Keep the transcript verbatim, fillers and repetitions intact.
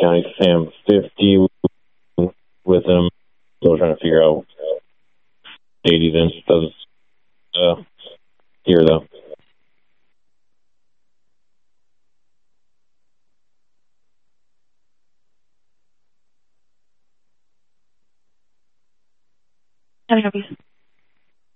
County Sam fifty with him. Still trying to figure out date he's in. Doesn't uh, here though. Can I help you?